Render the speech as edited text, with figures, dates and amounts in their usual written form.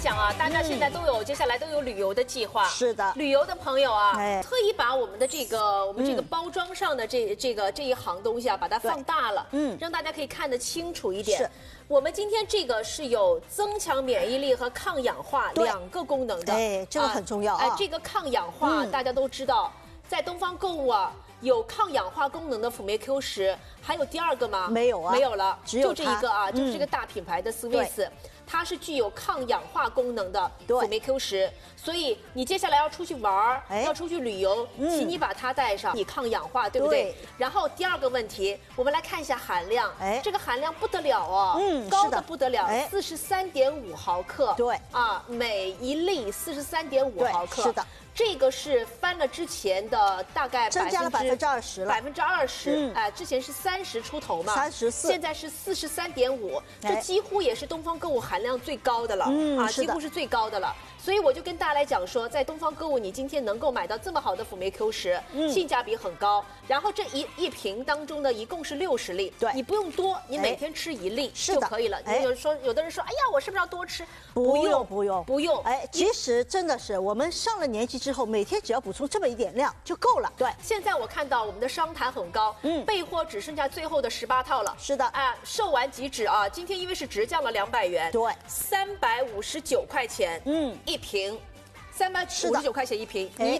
讲啊，大家现在接下来都有旅游的计划。 是的， 旅游的朋友啊，特意把我们的这个包装上的这一行东西啊，把它放大了，让大家可以看得清楚一点。是，我们今天这个是有增强免疫力和抗氧化2个功能的。 哎，这个很重要啊。 这个抗氧化大家都知道，在东方购物啊。有抗氧化功能的辅酶 Q 十，还有第2个吗？ 没有啊， 没有了， 就这一个啊，就是这个大品牌的 Swiss，它是具有抗氧化功能的辅酶 Q 十，所以你接下来要出去玩要出去旅游，请你把它带上，你抗氧化，对不对？然后第2个问题，我们来看一下含量，这个含量不得了哦，高的不得了，43.5毫克， 对啊，每1粒43.5毫克， 是的。 这个是翻了之前的大概增加了20%了 ，20%，哎，之前是30出头嘛 ，34， 现在是43.5，这几乎也是东方购物含量最高的了，几乎是最高的了。所以我就跟大家来讲说，在东方购物，你今天能够买到这么好的辅酶 Q 十，性价比很高。然后这一瓶当中呢，一共是60粒， 对， 你不用多，你每天吃1粒就可以了。有的人说，哎呀，我是不是要多吃？ 不用。 哎， 其实真的是我们上了年纪之后，每天只要补充这么一点量就够了。对， 现在我看到我们的商谈很高，备货只剩下最后的18套了。 是的， 哎，售完即止啊！今天因为是直降了200元， 对 ，359块钱，一瓶，359块钱一瓶，你